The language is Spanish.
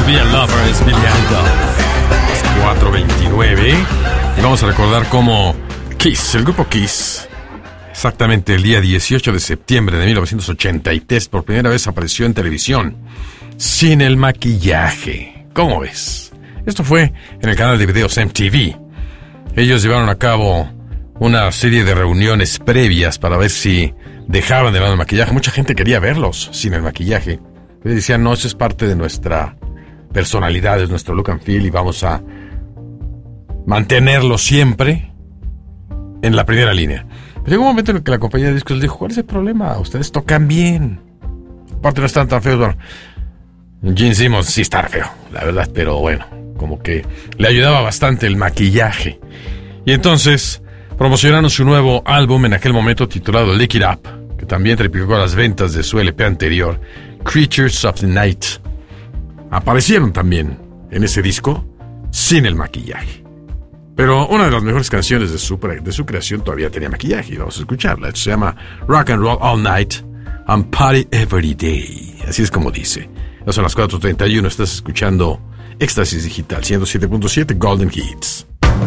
Be a Lover es Billy Idol. Es 4:29. Y vamos a recordar cómo Kiss, el grupo Kiss, exactamente el día 18 de septiembre de 1983, por primera vez apareció en televisión, sin el maquillaje. ¿Cómo ves? Esto fue en el canal de videos MTV. Ellos llevaron a cabo una serie de reuniones previas para ver si dejaban de lado el maquillaje. Mucha gente quería verlos sin el maquillaje. Ellos decían, no, eso es parte de nuestra personalidad, es nuestro look and feel y vamos a mantenerlo siempre en la primera línea. Pero llegó un momento en el que la compañía de discos les dijo, ¿cuál es el problema? Ustedes tocan bien. Aparte no están tan feos. Bueno, Gene Simmons sí está feo, la verdad, pero bueno, como que le ayudaba bastante el maquillaje. Y entonces promocionaron su nuevo álbum en aquel momento titulado Lick It Up, que también triplicó las ventas de su LP anterior, Creatures of the Night. Aparecieron también en ese disco sin el maquillaje. Pero una de las mejores canciones de su creación todavía tenía maquillaje y vamos a escucharla. Esto se llama Rock and Roll All Night and Party Every Day. Así es como dice. Ya son las 4:31, estás escuchando Éxtasis Digital 107.7 Golden Hits.